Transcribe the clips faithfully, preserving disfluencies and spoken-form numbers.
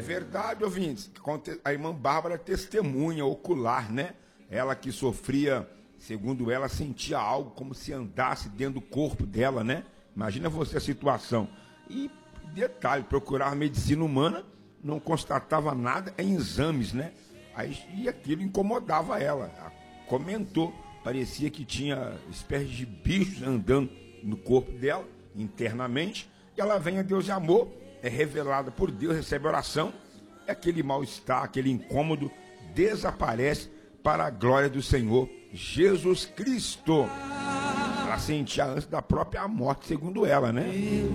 verdade, ouvintes. A irmã Bárbara é testemunha ocular, né? Ela que sofria, segundo ela, sentia algo como se andasse dentro do corpo dela, né? Imagina você a situação. E detalhe, procurar medicina humana, não constatava nada em exames, né? Aí, e aquilo incomodava ela. Ela comentou, parecia que tinha espécie de bichos andando no corpo dela, internamente. E ela vem a Deus de amor, é revelada por Deus, recebe oração, e aquele mal-estar, aquele incômodo desaparece para a glória do Senhor Jesus Cristo. Ela sentia antes da própria morte, segundo ela, né?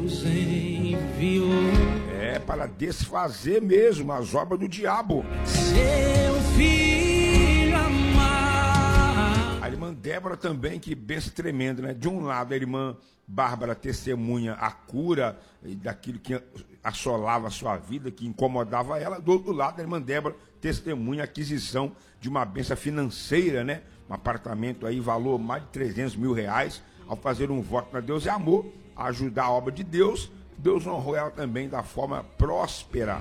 É para desfazer mesmo as obras do diabo. Seu filho amar. A irmã Débora também, que benção tremenda, né? De um lado, a irmã Bárbara testemunha a cura daquilo que assolava a sua vida, que incomodava ela. Do outro lado, a irmã Débora testemunha a aquisição de uma benção financeira, né? Um apartamento aí, valor mais de trezentos mil reais, ao fazer um voto para Deus e amor, a ajudar a obra de Deus. Deus honrou ela também da forma próspera.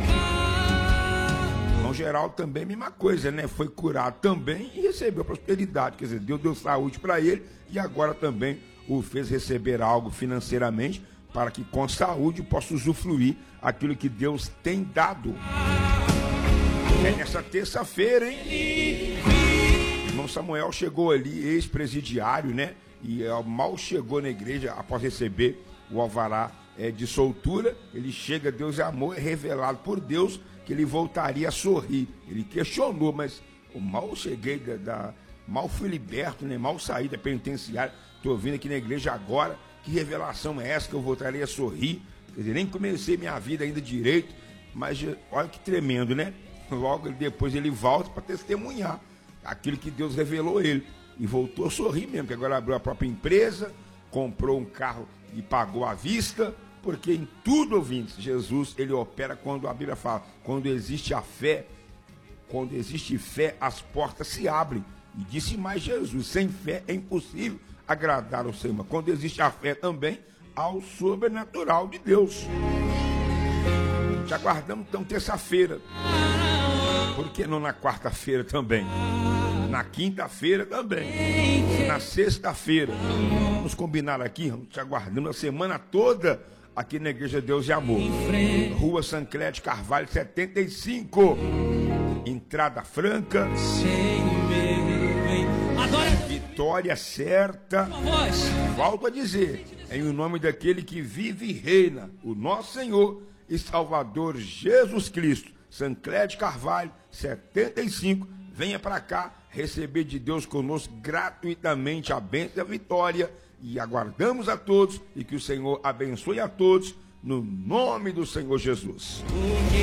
Irmão Geraldo também, mesma coisa, né? Foi curado também e recebeu prosperidade. Quer dizer, Deus deu saúde para ele e agora também o fez receber algo financeiramente para que com saúde possa usufruir aquilo que Deus tem dado. É nessa terça-feira, hein? Irmão Samuel chegou ali, ex-presidiário, né? E mal chegou na igreja após receber o alvará é, de soltura. Ele chega, Deus é amor, é revelado por Deus que ele voltaria a sorrir. Ele questionou, mas o mal cheguei da, da mal fui liberto, né? Mal saí da penitenciária. Estou vindo aqui na igreja agora. Que revelação é essa que eu voltaria a sorrir? Quer dizer, nem comecei minha vida ainda direito, mas olha que tremendo, né? Logo depois ele volta para testemunhar aquilo que Deus revelou a ele. E voltou a sorrir mesmo, que agora abriu a própria empresa, comprou um carro e pagou à vista, porque em tudo, ouvintes, Jesus, ele opera quando a Bíblia fala, quando existe a fé, quando existe fé, as portas se abrem. E disse mais Jesus, sem fé é impossível agradar ao Senhor. Quando existe a fé também, ao sobrenatural de Deus. Te aguardamos então terça-feira. Por que não na quarta-feira também? Na quinta-feira também. Na sexta-feira. Vamos combinar aqui, vamos te aguardando a semana toda aqui na Igreja Deus e Amor. Rua Sancler Carvalho setenta e cinco. Entrada franca. Vitória certa. Volto a dizer, em o nome daquele que vive e reina, o nosso Senhor e Salvador Jesus Cristo. Sancler Carvalho setenta e cinco. Venha para cá receber de Deus conosco gratuitamente a bênção e a vitória. E aguardamos a todos e que o Senhor abençoe a todos no nome do Senhor Jesus.